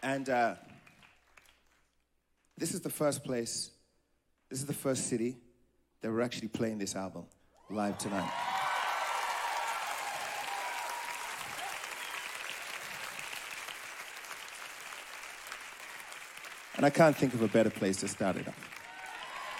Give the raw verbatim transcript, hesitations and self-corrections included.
And uh, this is the first place, this is the first city that we're actually playing this album live tonight. And I can't think of a better place to start it off.